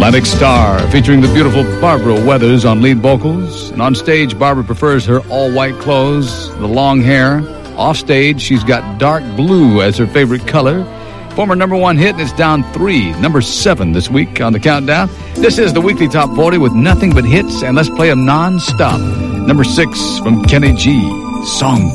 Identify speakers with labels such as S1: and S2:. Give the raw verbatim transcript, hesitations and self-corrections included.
S1: Atlantic Star, featuring the beautiful Barbara Weathers on lead vocals. And on stage, Barbara prefers her all-white clothes, the long hair. Off stage, she's got dark blue as her favorite color. Former number one hit, and it's down three. Number seven this week on the countdown. This is the weekly Top forty with nothing but hits, and let's play them non-stop. Number six from Kenny G, Song